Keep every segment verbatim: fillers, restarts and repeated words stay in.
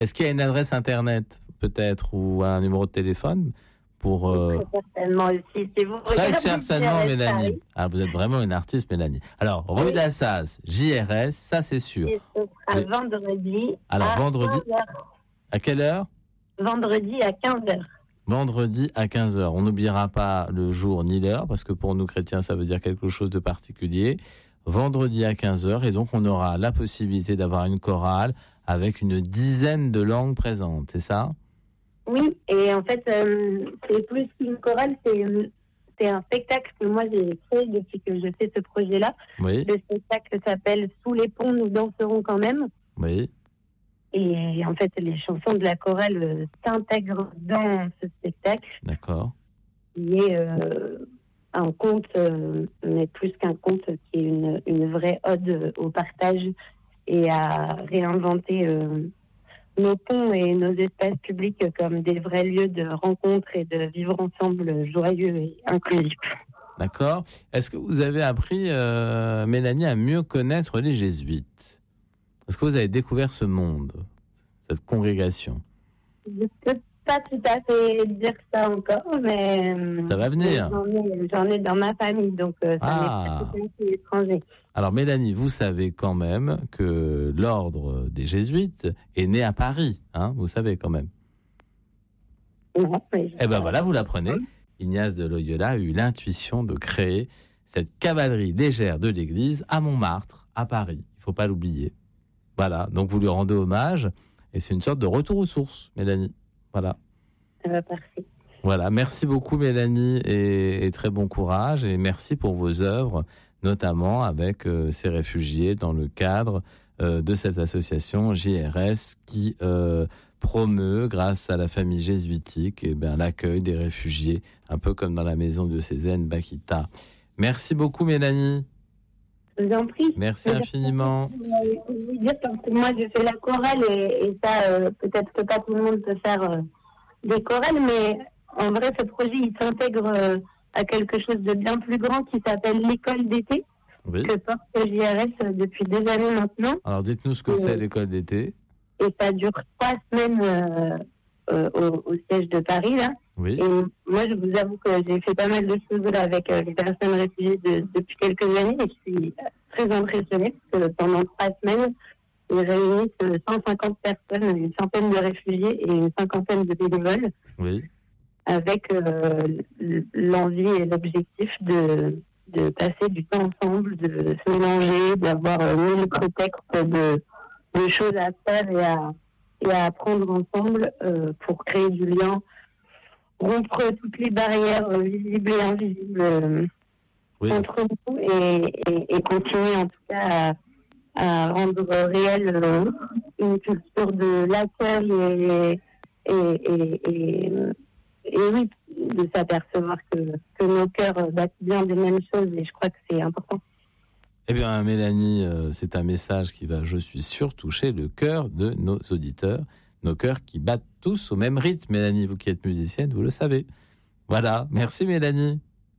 Est-ce qu'il y a une adresse internet, peut-être, ou un numéro de téléphone pour euh... Très certainement aussi. Si vous Très certainement, Mélanie. Ah, vous êtes vraiment une artiste, Mélanie. Alors, rue oui. d'Assas, J R S, ça c'est sûr. Et ce sera Et... vendredi. Alors, à vendredi. quinze heures. À quelle heure? Vendredi à quinze heures. Vendredi à quinze heures. On n'oubliera pas le jour ni l'heure, parce que pour nous chrétiens, ça veut dire quelque chose de particulier. Vendredi à quinze heures, et donc on aura la possibilité d'avoir une chorale avec une dizaine de langues présentes, c'est ça? Oui, et en fait, euh, c'est plus qu'une chorale, c'est, c'est un spectacle que moi j'ai créé depuis que je fais ce projet-là. Oui. Le spectacle s'appelle « Sous les ponts, nous danserons quand même ». Oui. Et en fait, les chansons de la chorale euh, s'intègrent dans ce spectacle. D'accord. Qui est euh, un conte, euh, mais plus qu'un conte, qui est une, une vraie ode au partage et à réinventer euh, nos ponts et nos espaces publics comme des vrais lieux de rencontre et de vivre ensemble joyeux et inclusifs. D'accord. Est-ce que vous avez appris, euh, Mélanie, à mieux connaître les jésuites? Est-ce que vous avez découvert ce monde, cette congrégation? Je ne peux pas tout à fait dire ça encore, mais... Ça va venir. J'en ai, j'en ai dans ma famille, donc ça ah. n'est pas tout à fait étranger. Alors, Mélanie, vous savez quand même que l'ordre des jésuites est né à Paris, hein, vous savez quand même. Non, mais eh bien voilà, vous l'apprenez. Ignace de Loyola a eu l'intuition de créer cette cavalerie légère de l'Église à Montmartre, à Paris. Il ne faut pas l'oublier. Voilà, donc vous lui rendez hommage, et c'est une sorte de retour aux sources, Mélanie. Voilà. Ça va, parfait. Voilà, merci beaucoup, Mélanie, et, et très bon courage, et merci pour vos œuvres, notamment avec euh, ces réfugiés dans le cadre euh, de cette association J R S qui euh, promeut, grâce à la famille jésuitique, eh bien, l'accueil des réfugiés, un peu comme dans la maison diocésaine Bakita. Merci beaucoup, Mélanie. Je vous en prie. Merci je infiniment. Je vais vous dire, parce que moi, je fais la chorale, et, et ça, euh, peut-être que pas tout le monde peut faire euh, des chorales, mais en vrai, ce projet, il s'intègre euh, à quelque chose de bien plus grand qui s'appelle l'école d'été, oui. que porte J R S depuis des années maintenant. Alors, dites-nous ce que et, c'est l'école d'été. Et ça dure trois semaines euh, euh, au, au siège de Paris, là. Oui. Et moi, je vous avoue que j'ai fait pas mal de choses là, avec euh, les personnes réfugiées de, depuis quelques années, et je suis très impressionnée parce que pendant trois semaines, ils réunissent cent cinquante personnes, une centaine de réfugiés et une cinquantaine de bénévoles, oui. avec euh, l'envie et l'objectif de, de passer du temps ensemble, de se mélanger, d'avoir euh, mille prétextes de, de choses à faire et à, et à apprendre ensemble euh, pour créer du lien, rompre toutes les barrières euh, visibles et invisibles euh, oui. entre nous et, et, et continuer en tout cas à, à rendre réelle euh, une culture de l'accueil et, et, et, et, et oui, de s'apercevoir que, que nos cœurs battent bien des mêmes choses, et je crois que c'est important. Eh bien, Mélanie, euh, c'est un message qui va, je suis sûr, toucher le cœur de nos auditeurs. Nos cœurs qui battent tous au même rythme. Mélanie, vous qui êtes musicienne, vous le savez. Voilà, merci Mélanie.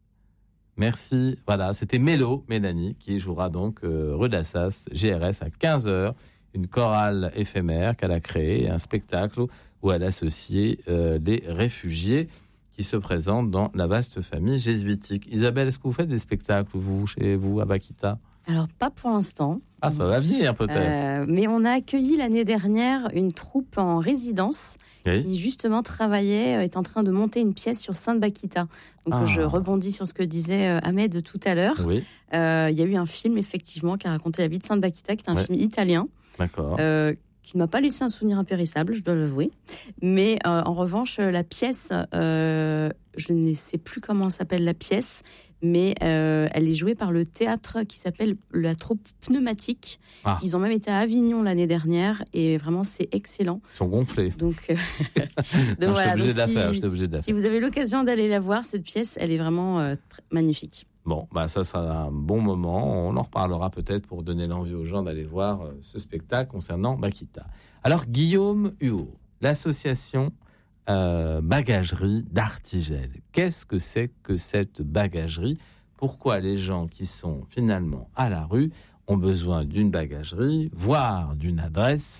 Merci. Voilà, c'était Mélo, Mélanie, qui jouera donc euh, rue d'Assas, J R S, à quinze heures. Une chorale éphémère qu'elle a créée, un spectacle où elle associe euh, les réfugiés qui se présentent dans la vaste famille jésuitique. Isabelle, est-ce que vous faites des spectacles, vous, chez vous, à Bakita ? Alors, pas pour l'instant. Ah, ça va venir peut-être. Euh, mais on a accueilli l'année dernière une troupe en résidence oui. qui, justement, travaillait, est en train de monter une pièce sur Sainte-Bakita. Donc, ah. je rebondis sur ce que disait Ahmed tout à l'heure. Oui. Euh, il y a eu un film, effectivement, qui a raconté la vie de Sainte-Bakita, qui est un ouais. film italien. D'accord. Euh, qui ne m'a pas laissé un souvenir impérissable, je dois l'avouer. Mais euh, en revanche, la pièce, euh, je ne sais plus comment s'appelle la pièce, mais euh, elle est jouée par le théâtre qui s'appelle la troupe Pneumatique. Ah. Ils ont même été à Avignon l'année dernière, et vraiment, c'est excellent. Ils sont gonflés. Donc, euh, donc non, voilà. J'étais obligé donc, de si, la faire. J'étais obligé de la faire. Si vous avez l'occasion d'aller la voir, cette pièce, elle est vraiment euh, très magnifique. Bon, bah ça sera un bon moment. On en reparlera peut-être pour donner l'envie aux gens d'aller voir euh, ce spectacle concernant Bakita. Alors, Guillaume Huot, l'association euh, Bagagerie d'Artigel. Qu'est-ce que c'est que cette bagagerie ? Pourquoi les gens qui sont finalement à la rue ont besoin d'une bagagerie, voire d'une adresse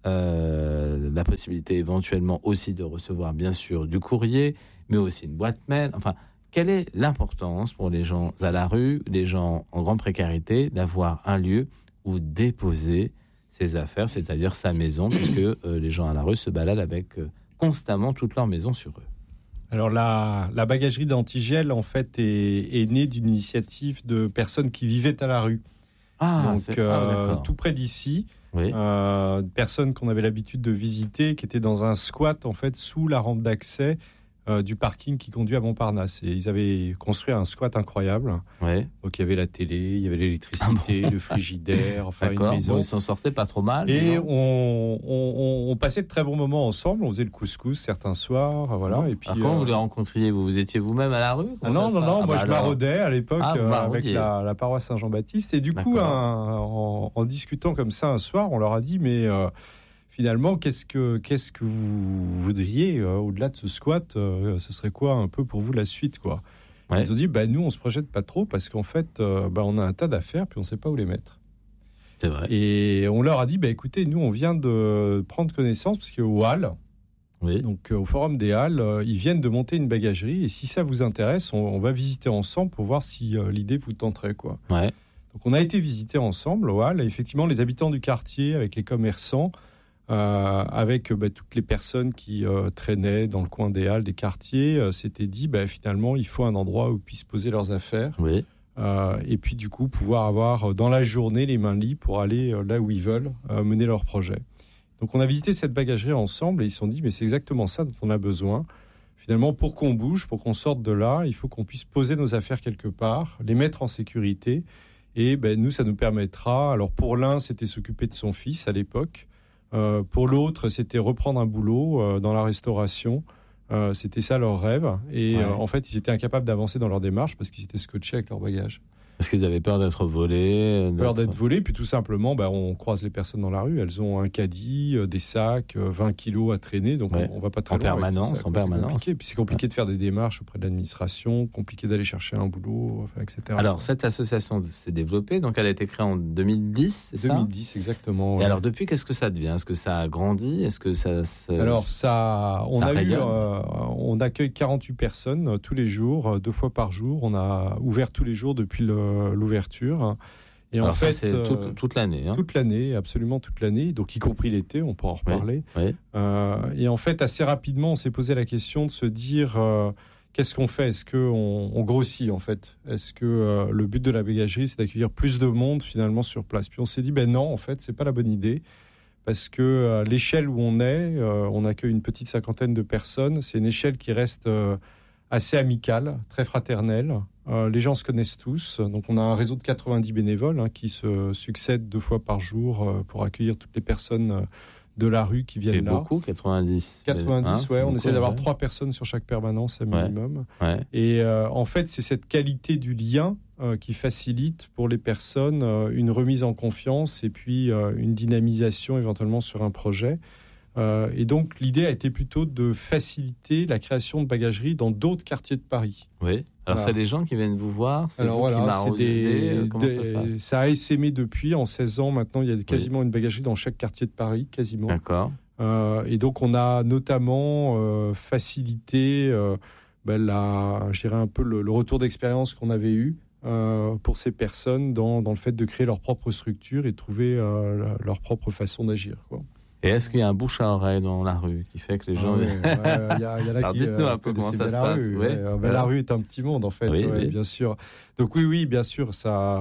euh, la possibilité éventuellement aussi de recevoir bien sûr du courrier, mais aussi une boîte mail. Enfin, quelle est l'importance pour les gens à la rue, les gens en grande précarité, d'avoir un lieu où déposer ses affaires, c'est-à-dire sa maison, puisque euh, les gens à la rue se baladent avec euh, constamment toute leur maison sur eux. Alors la, la bagagerie d'Antigel, en fait, est, est née d'une initiative de personnes qui vivaient à la rue. Ah, Donc c'est... euh, ah, tout près d'ici, oui. euh, personnes qu'on avait l'habitude de visiter, qui étaient dans un squat en fait sous la rampe d'accès euh, du parking qui conduit à Montparnasse. Et ils avaient construit un squat incroyable. Oui. Donc il y avait la télé, il y avait l'électricité, ah bon. le frigidaire, enfin D'accord. une maison. Bon, ils s'en sortaient pas trop mal. Et on, on, on passait de très bons moments ensemble. On faisait le couscous certains soirs, voilà. Et puis. Alors, comment euh... vous les rencontriez vous, vous étiez vous-même à la rue? Ah non, non, non. Ah, moi, bah je alors... maraudais à l'époque ah, euh, avec la, la paroisse Saint-Jean-Baptiste. Et du D'accord. coup, un, en, en discutant comme ça un soir, on leur a dit, mais euh, finalement, qu'est-ce que, qu'est-ce que vous voudriez euh, au-delà de ce squat euh, ce serait quoi un peu pour vous la suite, quoi? Ouais. Ils ont dit, bah, nous, on se projette pas trop parce qu'en fait, euh, bah, on a un tas d'affaires puis on sait pas où les mettre. C'est vrai. Et on leur a dit, bah, écoutez, nous, on vient de prendre connaissance parce qu'au Halles, oui. donc euh, au Forum des Halles, euh, ils viennent de monter une bagagerie. Et si ça vous intéresse, on, on va visiter ensemble pour voir si euh, l'idée vous tenterait, quoi. Ouais. Donc on a été visiter ensemble au Halles. Et effectivement, les habitants du quartier, avec les commerçants, Euh, avec bah, toutes les personnes qui euh, traînaient dans le coin des halles, des quartiers, euh, s'étaient dit bah, finalement il faut un endroit où ils puissent poser leurs affaires oui. euh, et puis du coup pouvoir avoir dans la journée les mains libres pour aller euh, là où ils veulent euh, mener leur projet. Donc on a visité cette bagagerie ensemble et ils se sont dit mais c'est exactement ça dont on a besoin. Finalement pour qu'on bouge, pour qu'on sorte de là, il faut qu'on puisse poser nos affaires quelque part, les mettre en sécurité et ben, nous ça nous permettra, alors pour l'un c'était s'occuper de son fils à l'époque. Euh, pour l'autre, c'était reprendre un boulot euh, dans la restauration. Euh, c'était ça leur rêve. Et ouais. euh, en fait, ils étaient incapables d'avancer dans leur démarche parce qu'ils étaient scotchés avec leur bagage. Parce qu'ils avaient peur d'être volés. Peur d'être volés. Puis tout simplement, bah, on croise les personnes dans la rue. Elles ont un caddie, euh, des sacs, euh, vingt kilos à traîner. Donc ouais. on ne va pas très en loin. Permanence, ça, en permanence. Compliqué. Puis c'est compliqué ouais. de faire des démarches auprès de l'administration, compliqué d'aller chercher un boulot, enfin, et cetera. Alors, cette association s'est développée. Donc, elle a été créée en deux mille dix, c'est deux mille dix, ça exactement. Ouais. Et alors, depuis, qu'est-ce que ça devient? Est-ce que ça a grandi? Est-ce que ça... ça alors, ça... On, ça a eu, euh, on accueille quarante-huit personnes euh, tous les jours, euh, deux fois par jour. On a ouvert tous les jours depuis le, l'ouverture. Et alors en ça, fait, c'est toute, euh, toute l'année. Hein. Toute l'année, absolument toute l'année, donc y compris l'été, on pourra en reparler. Oui, oui. Euh, et en fait, assez rapidement, on s'est posé la question de se dire euh, qu'est-ce qu'on fait? Est-ce qu'on on grossit en fait? Est-ce que euh, le but de la bagagerie, c'est d'accueillir plus de monde finalement sur place? Puis on s'est dit, ben non, en fait, c'est pas la bonne idée. Parce que euh, l'échelle où on est, euh, on accueille une petite cinquantaine de personnes. C'est une échelle qui reste euh, assez amicale, très fraternelle. Euh, les gens se connaissent tous, donc on a un réseau de quatre-vingt-dix bénévoles hein, qui se succèdent deux fois par jour euh, pour accueillir toutes les personnes euh, de la rue qui viennent c'est là. C'est beaucoup, quatre-vingt-dix. quatre-vingt-dix, hein, ouais. On beaucoup, essaie d'avoir ouais. trois personnes sur chaque permanence à minimum. Ouais, ouais. Et euh, en fait, c'est cette qualité du lien euh, qui facilite pour les personnes euh, une remise en confiance et puis euh, une dynamisation éventuellement sur un projet. Euh, et donc, l'idée a été plutôt de faciliter la création de bagageries dans d'autres quartiers de Paris. Oui. Alors, voilà. C'est les gens qui viennent vous voir, c'est Alors, vous voilà, qui maraudez. Comment des, ça se passe? Ça a essaimé depuis, en seize ans maintenant, il y a quasiment oui. une bagagerie dans chaque quartier de Paris, quasiment. D'accord. Euh, et donc, on a notamment euh, facilité euh, ben, la, je dirais un peu le, le retour d'expérience qu'on avait eu euh, pour ces personnes dans, dans le fait de créer leur propre structure et de trouver euh, la, leur propre façon d'agir, quoi. Et est-ce qu'il y a un bouche à oreille dans la rue qui fait que les gens... Ah, ouais, ouais, y a, y a là Alors qui, dites-nous euh, un peu comment ça se la passe. Rue, ouais. Ouais. Ben, la rue est un petit monde en fait, oui, ouais, oui. bien sûr. Donc oui, oui, bien sûr,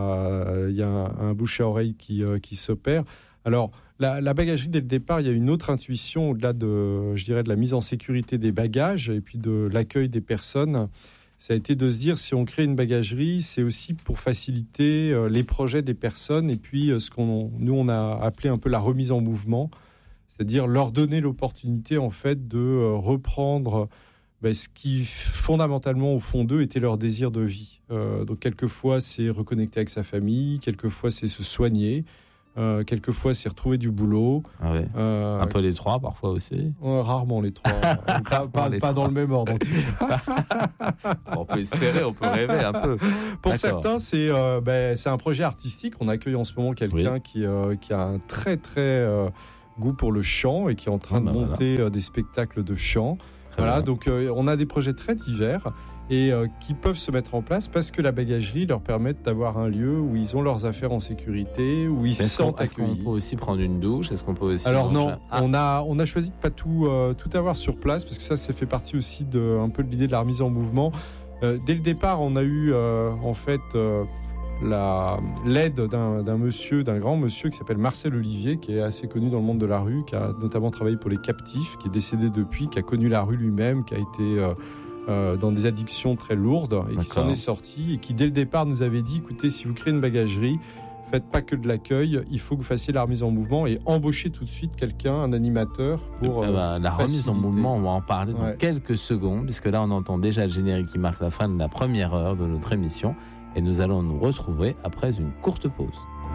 il y a un, un bouche à oreille qui, euh, qui s'opère. Alors, la, la bagagerie, dès le départ, il y a une autre intuition au-delà de, je dirais, de la mise en sécurité des bagages et puis de l'accueil des personnes. Ça a été de se dire, si on crée une bagagerie, c'est aussi pour faciliter euh, les projets des personnes et puis euh, ce qu'on nous, on a appelé un peu la remise en mouvement. C'est-à-dire leur donner l'opportunité en fait de euh, reprendre ben, ce qui fondamentalement au fond d'eux était leur désir de vie. Euh, donc quelquefois c'est reconnecter avec sa famille, quelquefois c'est se soigner, euh, quelquefois c'est retrouver du boulot. Ah ouais. euh, Un peu les trois parfois aussi. euh, Rarement les trois, pas, pas, les pas trois. Dans le même ordre en tout cas. On peut espérer, on peut rêver un peu. Pour D'accord. certains c'est, euh, ben, c'est un projet artistique. On accueille en ce moment quelqu'un oui. qui, euh, qui a un très très... Euh, goût pour le chant et qui est en train Ah, bah, de monter voilà. des spectacles de chant. Très voilà, bien. donc euh, on a des projets très divers et euh, qui peuvent se mettre en place parce que la bagagerie leur permet d'avoir un lieu où ils ont leurs affaires en sécurité, où ils se Est-ce qu'on, sentent est-ce qu'on accueillis. peut aussi prendre une douche? Est-ce qu'on peut aussi Alors manger non, un- Ah, on a on a choisi de pas tout euh, tout avoir sur place parce que ça, ça fait partie aussi de un peu de l'idée de la remise en mouvement. Euh, dès le départ, on a eu euh, en fait euh, la l'aide d'un, d'un monsieur, d'un grand monsieur qui s'appelle Marcel Olivier, qui est assez connu dans le monde de la rue, qui a notamment travaillé pour les captifs, qui est décédé depuis, qui a connu la rue lui-même, qui a été euh, euh, dans des addictions très lourdes et qui D'accord. s'en est sorti et qui dès le départ nous avait dit écoutez, si vous créez une bagagerie, faites pas que de l'accueil, il faut que vous fassiez la remise en mouvement et embauchez tout de suite quelqu'un, un animateur pour Eh euh, ben, la remise en faciliter. mouvement, on va en parler dans Ouais. quelques secondes, puisque là on entend déjà le générique qui marque la fin de la première heure de notre émission et nous allons nous retrouver après une courte pause.